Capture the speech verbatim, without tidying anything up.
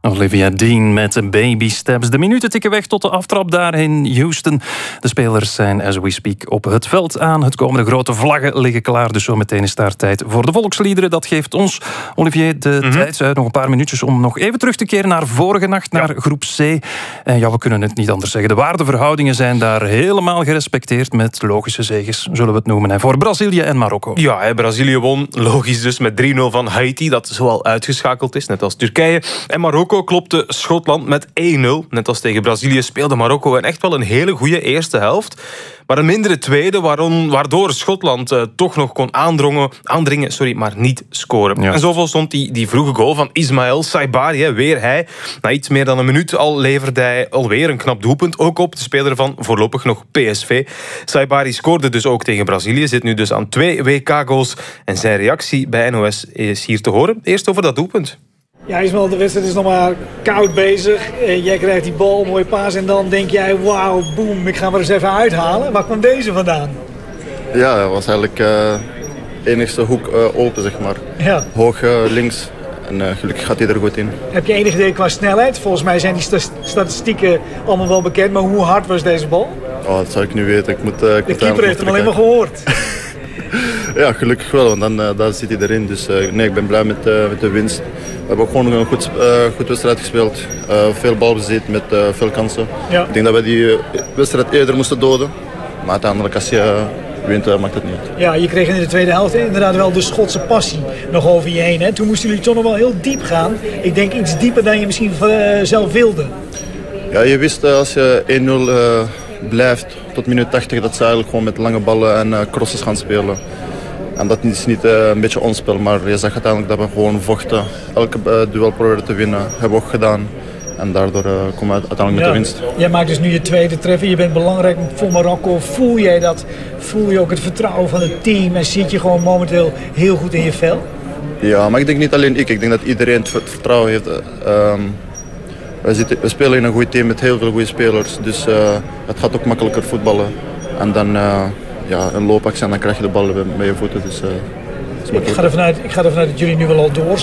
Olivia Dean met Baby Steps. De minuten tikken weg tot de aftrap daar in Houston. De spelers zijn, as we speak, op het veld aan. Het komende grote vlaggen liggen klaar. Dus zometeen is daar tijd voor de volksliederen. Dat geeft ons, Olivier, de mm-hmm. tijd. Uh, nog een paar minuutjes om nog even terug te keren naar vorige nacht, naar ja. groep C. En ja, we kunnen het niet anders zeggen. De waardeverhoudingen zijn daar helemaal gerespecteerd met logische zeges, zullen we het noemen. Hè, voor Brazilië en Marokko. Ja, hè, Brazilië won logisch dus met drie nul van Haiti, dat zoal uitgeschakeld is, net als Turkije. En Marokko klopte Schotland met één nul. Net als tegen Brazilië speelde Marokko en echt wel een hele goede eerste helft. Maar een mindere tweede, waarom, waardoor Schotland uh, toch nog kon aandrongen, aandringen, sorry, maar niet scoren. Ja. En zoveel stond die, die vroege goal van Ismaël Saibari, hè, weer hij. Na iets meer dan een minuut al leverde hij alweer een knap doelpunt, ook op de speler van voorlopig nog P S V. Saibari scoorde dus ook tegen Brazilië, zit nu dus aan twee W K-goals. En zijn reactie bij N O S is hier te horen. Eerst over dat doelpunt. Ja, Ismaël, de wedstrijd is nog maar koud bezig. Jij krijgt die bal, mooie paas en dan denk jij, wauw, boem, ik ga maar eens even uithalen. Waar kwam deze vandaan? Ja, dat was eigenlijk de uh, enigste hoek uh, open, zeg maar. Ja. Hoog uh, links. En uh, gelukkig gaat hij er goed in. Heb je enig idee qua snelheid? Volgens mij zijn die st- statistieken allemaal wel bekend, maar hoe hard was deze bal? Oh, dat zou ik niet weten. Ik moet, uh, ik de moet keeper heeft hem alleen maar gehoord. Ja, gelukkig wel, want dan, uh, daar zit hij erin. Dus uh, nee, ik ben blij met, uh, met de winst. We hebben ook gewoon een goed, uh, goed wedstrijd gespeeld. Uh, veel balbezit met uh, veel kansen. Ja. Ik denk dat we die uh, wedstrijd eerder moesten doden. Maar uiteindelijk, als je uh, wint, uh, maakt het niet uit. Ja, je kreeg in de tweede helft inderdaad wel de Schotse passie nog over je heen. Hè? Toen moesten jullie toch nog wel heel diep gaan. Ik denk iets dieper dan je misschien uh, zelf wilde. Ja, je wist uh, als je één nul uh, blijft tot minuut tachtig... dat ze eigenlijk gewoon met lange ballen en uh, crosses gaan spelen. En dat is niet uh, een beetje ons spel, maar je zag uiteindelijk dat we gewoon vochten. Elke uh, duel probeerden te winnen, hebben we ook gedaan. En daardoor uh, komen we uiteindelijk met ja. de winst. Jij maakt dus nu je tweede treffer, je bent belangrijk voor Marokko. Voel jij dat? Voel je ook het vertrouwen van het team en zit je gewoon momenteel heel goed in je vel? Ja, maar ik denk niet alleen ik. Ik denk dat iedereen het vertrouwen heeft. Uh, um, we, zitten, we spelen in een goed team met heel veel goede spelers. Dus uh, het gaat ook makkelijker voetballen. En dan... Uh, Ja, een loopactie en dan krijg je de bal bij je voeten. Dus, uh, ik, ga ervan uit, ik ga ervan uit dat jullie nu wel al door